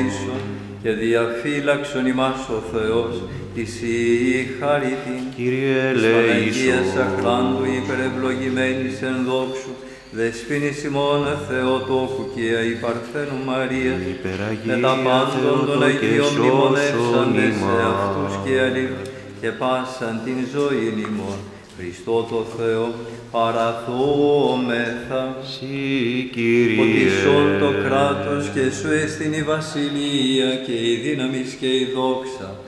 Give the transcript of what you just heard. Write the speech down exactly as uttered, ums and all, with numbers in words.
ελέησον και διαφύλαξον ημάς ο Θεός, της η χαριτή. Κύριε Της Παναγίας ελέησον. αχράντου υπερευλογημένης εν δόξου, δεσποίνης ημών Θεοτόκου και η Παρθένου Μαρίας, με τα πάντων των Αγίων μνημονεύσαντε σε αυτούς και αλλήλους και πάσαν την ζωήν ημών. Χριστό το Θεό, παραθόμεθα, Συ, Κύριε, ότι σών το κράτος και σου έστειν η βασιλεία και η δύναμις και η δόξα